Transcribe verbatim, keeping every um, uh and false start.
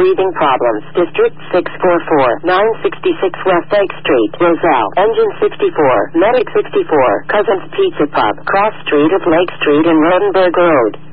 breathing problems. District six four four, nine sixty-six West Lake Street, Roselle. Engine sixty-four, Medic sixty-four, Cousins Pizza Pub, Cross Street of Lake Street and Rodenberg Road.